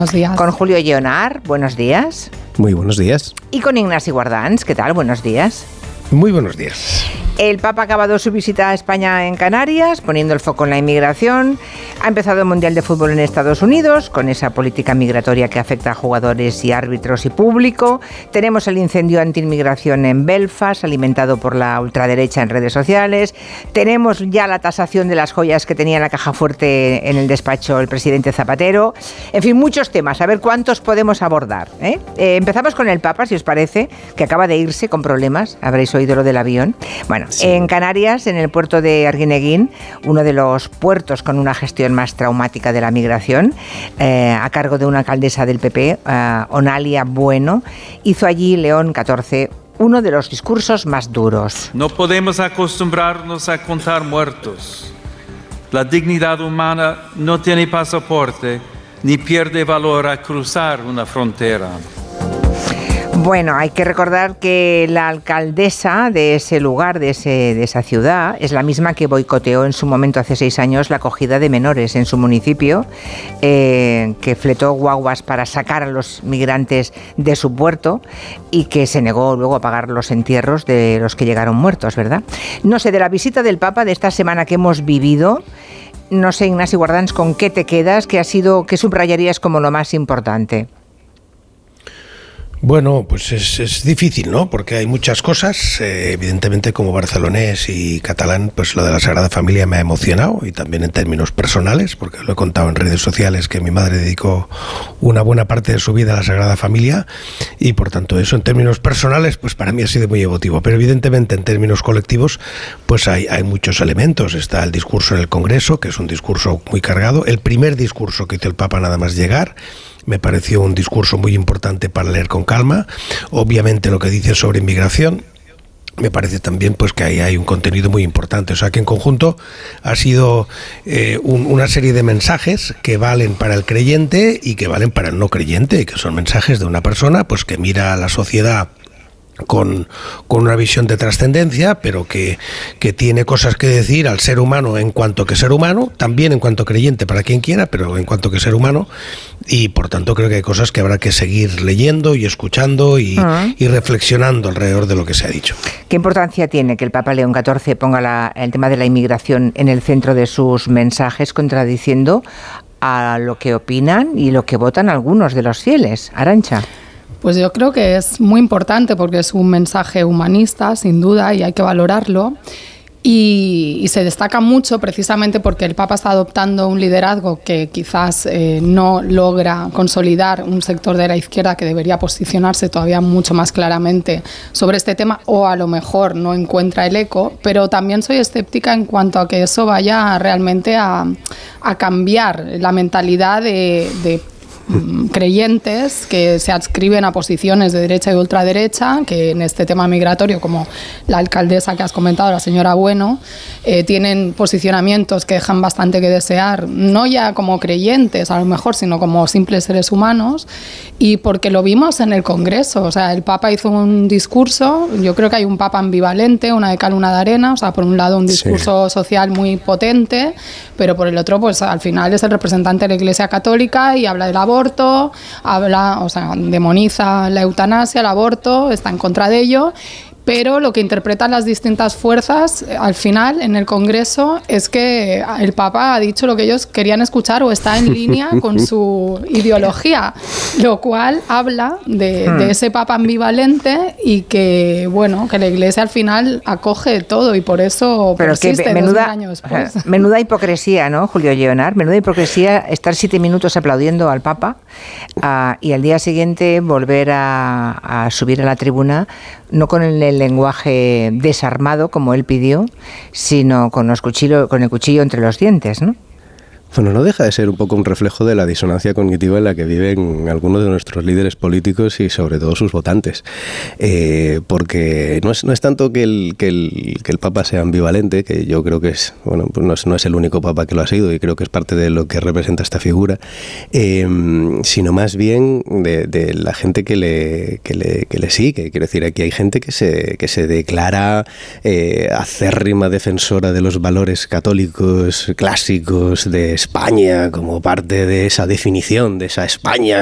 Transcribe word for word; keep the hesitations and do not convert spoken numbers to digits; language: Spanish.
Buenos días. Con Julio Lleonar, buenos días. Muy buenos días. Y con Ignasi Guardans, ¿qué tal? Buenos días. Muy buenos días. El Papa ha acabado su visita a España en Canarias, poniendo el foco en la inmigración. Ha empezado el Mundial de Fútbol en Estados Unidos, con esa política migratoria que afecta a jugadores y árbitros y público. Tenemos el incendio antiinmigración en Belfast, alimentado por la ultraderecha en redes sociales. Tenemos ya la tasación de las joyas que tenía en la caja fuerte en el despacho el presidente Zapatero. En fin, muchos temas. A ver cuántos podemos abordar, ¿eh? Eh, empezamos con el Papa, si os parece, que acaba de irse con problemas. Habréis oído lo del avión. Bueno, sí. En Canarias, en el puerto de Arguineguín, uno de los puertos con una gestión más traumática de la migración, eh, a cargo de una alcaldesa del P P, eh, Onalia Bueno, hizo allí León catorce uno de los discursos más duros. No podemos acostumbrarnos a contar muertos. La dignidad humana no tiene pasaporte ni pierde valor a cruzar una frontera. Bueno, hay que recordar que la alcaldesa de ese lugar, de, ese, de esa ciudad, es la misma que boicoteó en su momento, hace seis años, la acogida de menores en su municipio, eh, que fletó guaguas para sacar a los migrantes de su puerto y que se negó luego a pagar los entierros de los que llegaron muertos, ¿verdad? No sé, de la visita del Papa de esta semana que hemos vivido, no sé, Ignasi Guardans, ¿con qué te quedas? ¿Qué ha sido, qué subrayarías como lo más importante? Bueno, pues es, es difícil, ¿no? Porque hay muchas cosas. Eh, evidentemente, como barcelonés y catalán, pues lo de la Sagrada Familia me ha emocionado, y también en términos personales, porque lo he contado en redes sociales que mi madre dedicó una buena parte de su vida a la Sagrada Familia, y por tanto eso en términos personales, pues para mí ha sido muy emotivo. Pero evidentemente en términos colectivos, pues hay, hay muchos elementos. Está el discurso en el Congreso, que es un discurso muy cargado. El primer discurso que hizo el Papa nada más llegar, me pareció un discurso muy importante para leer con calma. Obviamente lo que dice sobre inmigración, me parece también pues que ahí hay un contenido muy importante. O sea que en conjunto ha sido eh, un, una serie de mensajes que valen para el creyente y que valen para el no creyente, que son mensajes de una persona pues que mira a la sociedad Con, con una visión de trascendencia, pero que, que tiene cosas que decir al ser humano en cuanto que ser humano, también en cuanto creyente para quien quiera, pero en cuanto que ser humano, y por tanto creo que hay cosas que habrá que seguir leyendo y escuchando y, uh-huh. y reflexionando alrededor de lo que se ha dicho. ¿Qué importancia tiene que el Papa León catorce ponga la, el tema de la inmigración en el centro de sus mensajes, contradiciendo a lo que opinan y lo que votan algunos de los fieles? Arantxa. Pues yo creo que es muy importante porque es un mensaje humanista, sin duda, y hay que valorarlo. Y, y se destaca mucho precisamente porque el Papa está adoptando un liderazgo que quizás eh, no logra consolidar un sector de la izquierda que debería posicionarse todavía mucho más claramente sobre este tema, o a lo mejor no encuentra el eco, pero también soy escéptica en cuanto a que eso vaya realmente a, a cambiar la mentalidad de, de creyentes que se adscriben a posiciones de derecha y ultraderecha, que en este tema migratorio, como la alcaldesa que has comentado, la señora Bueno, eh, tienen posicionamientos que dejan bastante que desear, no ya como creyentes a lo mejor, sino como simples seres humanos, y porque lo vimos en el Congreso. O sea, el Papa hizo un discurso, yo creo que hay un Papa ambivalente, una de cal, una de arena. O sea, por un lado un discurso sí. social muy potente, pero por el otro, pues al final es el representante de la Iglesia Católica y habla del aborto, habla, o sea, demoniza la eutanasia, el aborto, está en contra de ello. Pero lo que interpretan las distintas fuerzas al final en el Congreso es que el Papa ha dicho lo que ellos querían escuchar o está en línea con su ideología, lo cual habla de, hmm. de ese Papa ambivalente y que, bueno, que la Iglesia al final acoge todo y por eso Pero persiste que menuda, dos mil años después. Menuda hipocresía, ¿no, Julio Lleonar? Menuda hipocresía estar siete minutos aplaudiendo al Papa uh, y al día siguiente volver a, a subir a la tribuna, no con el, el lenguaje desarmado como él pidió, sino con los cuchillo, con el cuchillo entre los dientes, ¿no? Bueno, no deja de ser un poco un reflejo de la disonancia cognitiva en la que viven algunos de nuestros líderes políticos y sobre todo sus votantes. Eh, porque no es, no es tanto que el, que, el, que el Papa sea ambivalente, que yo creo que es, bueno, pues no es, no es el único Papa que lo ha sido y creo que es parte de lo que representa esta figura, eh, sino más bien de, de la gente que le, que le, que le sigue. Quiero decir, aquí hay gente que se, que se declara eh, acérrima defensora de los valores católicos clásicos de España como parte de esa definición, de esa España